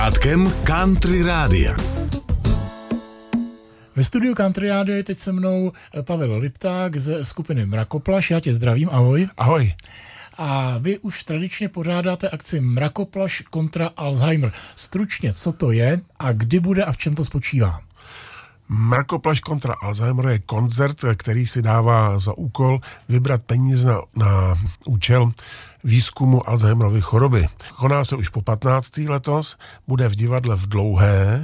Začátkem Country Rádia. Ve studiu Country Rádia je teď se mnou Pavel Lipták ze skupiny Mrakoplaš. Já tě zdravím, ahoj. Ahoj. A vy už tradičně pořádáte akci Mrakoplaš kontra Alzheimer. Stručně, co to je a kdy bude a v čem to spočívá? Mrakoplaš kontra Alzheimer je koncert, který si dává za úkol vybrat peníze na účel výzkumu Alzheimerovy choroby. Koná se už po 15. letos, bude v divadle v Dlouhé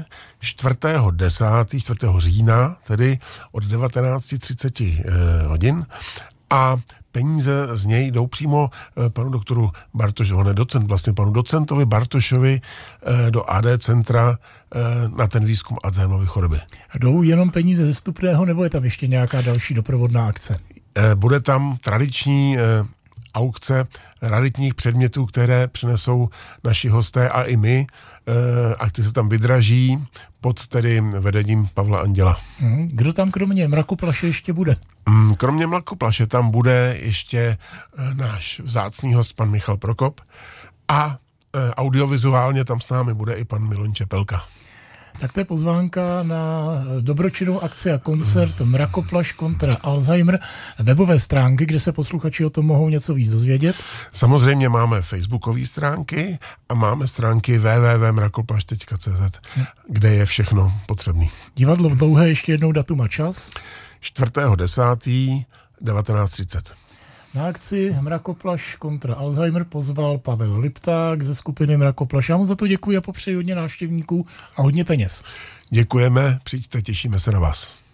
4. října, tedy od 19:30 hodin a peníze z něj jdou přímo panu doktoru Bartošovi, on je docent, vlastně panu docentovi Bartošovi do AD centra na ten výzkum Alzheimerovy choroby. Jdou jenom peníze ze vstupného, nebo je tam ještě nějaká další doprovodná akce? Bude tam tradiční aukce raritních předmětů, které přinesou naši hosté a i my, a ty se tam vydraží pod tedy vedením Pavla Anděla. Kdo tam kromě Mrakoplaše ještě bude? Kromě Mrakoplaše tam bude ještě náš vzácný host, pan Michal Prokop, a audiovizuálně tam s námi bude i pan Miloň Čepelka. Tak to je pozvánka na dobročinnou akci a koncert Mrakoplaš kontra Alzheimer. Webové stránky, kde se posluchači o tom mohou něco víc dozvědět? Samozřejmě máme facebookové stránky a máme stránky www.mrakoplaš.cz, kde je všechno potřebné. Divadlo v Dlouhé, ještě jednou datum a čas? 4.10. 19:30. Na akci Mrakoplaš kontra Alzheimer pozval Pavel Lipták ze skupiny Mrakoplaš. Já mu za to děkuji a popřeji hodně návštěvníků a hodně peněz. Děkujeme, přijďte, těšíme se na vás.